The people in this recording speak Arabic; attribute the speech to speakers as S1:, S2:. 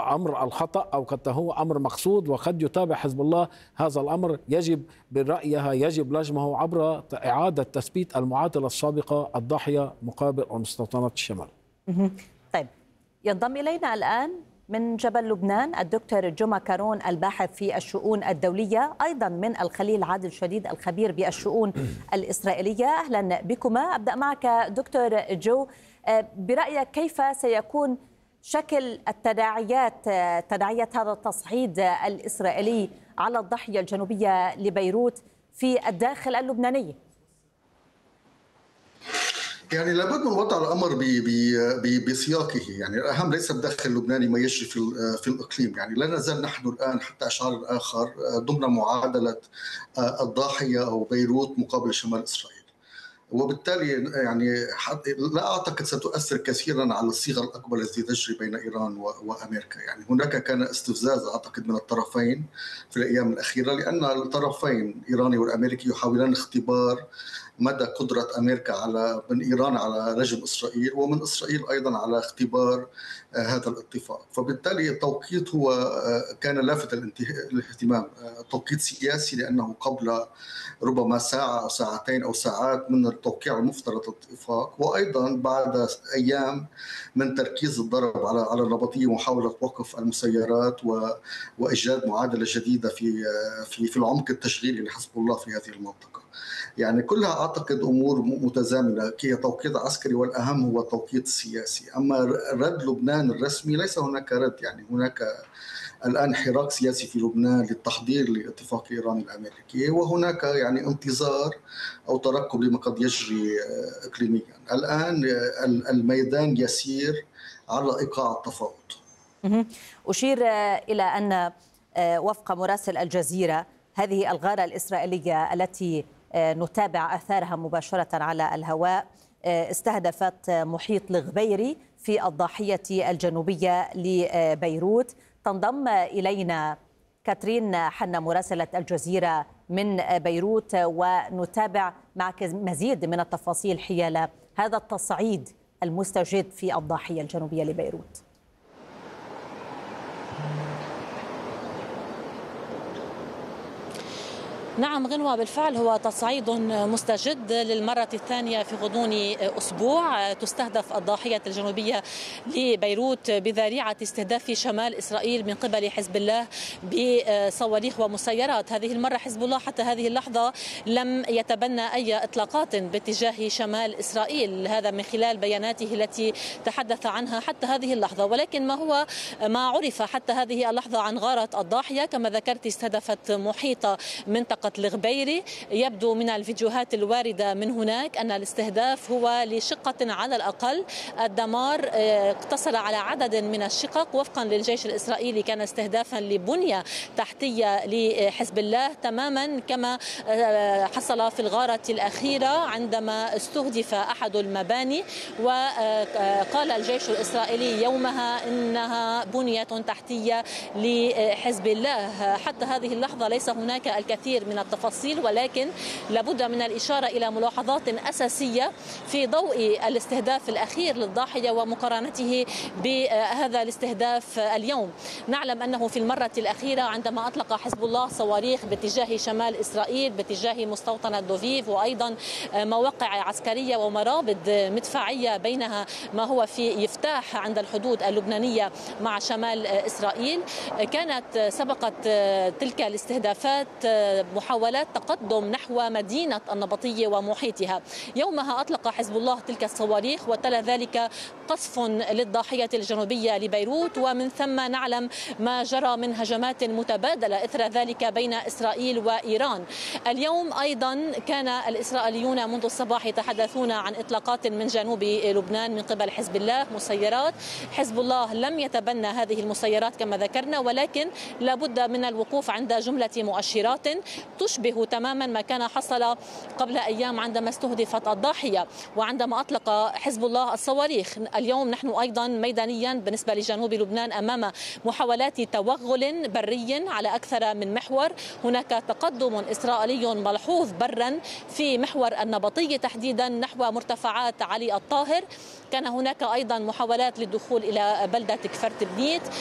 S1: أمر الخطأ أو قد هو أمر مقصود، وقد يتابع حزب الله هذا الأمر. يجب برأيها يجب لجمه عبر إعادة تثبيت المعادلة السابقة الضاحية مقابل مستوطنات الشمال.
S2: طيب، ينضم إلينا الآن من جبل لبنان الدكتور جمعة كارون الباحث في الشؤون الدولية، أيضا من الخليل عادل شديد الخبير بالشؤون الإسرائيلية. أهلا بكما. أبدأ معك دكتور جو، برأيك كيف سيكون شكل تداعيات هذا التصعيد الإسرائيلي على الضاحية الجنوبية لبيروت في الداخل اللبناني؟
S3: يعني لابد من وضع الامر بسياقه. يعني الاهم ليس الداخل اللبناني ما يجري في الاقليم. يعني لا نزال نحن الان حتى اشعار اخر ضمن معادله الضاحيه او بيروت مقابل شمال اسرائيل، وبالتالي يعني لا اعتقد ستؤثر كثيرا على الصيغه الاكبر التي تجري بين ايران وامريكا. يعني هناك كان استفزاز اعتقد من الطرفين في الايام الاخيره، لان الطرفين الايراني والامريكي يحاولان اختبار مدى قدرة أمريكا من إيران على رجم إسرائيل، ومن إسرائيل أيضا على اختبار هذا الاتفاق. فبالتالي التوقيت هو كان لافت الاهتمام، توقيت سياسي، لأنه قبل ربما ساعة أو ساعتين أو ساعات من التوقيع المفترض الاتفاق، وأيضا بعد أيام من تركيز الضرب على النبطية ومحاولة وقف المسيرات وإيجاد معادلة جديدة في العمق التشغيلي لحزب الله في هذه المنطقة. يعني كلها أعتقد أمور متزامنة، كي توقيت عسكري والأهم هو التوقيت السياسي. أما رد لبنان الرسمي ليس هناك رد. يعني هناك الآن حراك سياسي في لبنان للتحضير للاتفاق الإيراني الأمريكي، وهناك يعني انتظار أو ترقب لما قد يجري إقليميا. الآن الميدان يسير على إيقاع التفاوض.
S2: أشير إلى أن وفق مراسل الجزيرة هذه الغارة الإسرائيلية التي نتابع آثارها مباشرة على الهواء استهدفت محيط الغبيري في الضاحية الجنوبية لبيروت. تنضم إلينا كاترين حنا مراسلة الجزيرة من بيروت، ونتابع معك مزيد من التفاصيل حيال هذا التصعيد المستجد في الضاحية الجنوبية لبيروت.
S4: نعم غنوة، بالفعل هو تصعيد مستجد للمرة الثانية في غضون أسبوع. تستهدف الضاحية الجنوبية لبيروت بذريعة استهداف شمال إسرائيل من قبل حزب الله بصواريخ ومسيرات. هذه المرة حزب الله حتى هذه اللحظة لم يتبنى أي إطلاقات باتجاه شمال إسرائيل، هذا من خلال بياناته التي تحدث عنها حتى هذه اللحظة. ولكن ما عرف حتى هذه اللحظة عن غارة الضاحية كما ذكرت استهدفت محيط منطقة الغبيري. يبدو من الفيديوهات الواردة من هناك أن الاستهداف هو لشقة على الأقل. الدمار اقتصر على عدد من الشقق. وفقا للجيش الإسرائيلي كان استهدافا لبنية تحتية لحزب الله، تماما كما حصل في الغارة الأخيرة عندما استهدف أحد المباني، وقال الجيش الإسرائيلي يومها إنها بنية تحتية لحزب الله. حتى هذه اللحظة ليس هناك الكثير من التفاصيل، ولكن لابد من الإشارة إلى ملاحظات أساسية في ضوء الاستهداف الأخير للضاحية ومقارنته بهذا الاستهداف اليوم. نعلم أنه في المرة الأخيرة عندما أطلق حزب الله صواريخ باتجاه شمال إسرائيل باتجاه مستوطنة دوفيف، وأيضا مواقع عسكرية ومرابط مدفعية بينها ما هو في يفتاح عند الحدود اللبنانية مع شمال إسرائيل، كانت سبقت تلك الاستهدافات محاولات تقدم نحو مدينة النبطية ومحيطها. يومها أطلق حزب الله تلك الصواريخ، وتلا ذلك قصف للضاحية الجنوبية لبيروت، ومن ثم نعلم ما جرى من هجمات متبادلة إثر ذلك بين إسرائيل وإيران. اليوم أيضا كان الإسرائيليون منذ الصباح يتحدثون عن إطلاقات من جنوب لبنان من قبل حزب الله، مسيرات. حزب الله لم يتبنى هذه المسيرات كما ذكرنا، ولكن لابد من الوقوف عند جملة مؤشرات تشبه تماما ما كان حصل قبل أيام عندما استهدفت الضاحية وعندما أطلق حزب الله الصواريخ. اليوم نحن أيضا ميدانيا بالنسبة لجنوب لبنان أمام محاولات توغل بري على أكثر من محور. هناك تقدم إسرائيلي ملحوظ برا في محور النبطية تحديدا نحو مرتفعات علي الطاهر. كان هناك أيضا محاولات للدخول إلى بلدة كفرت بنيت.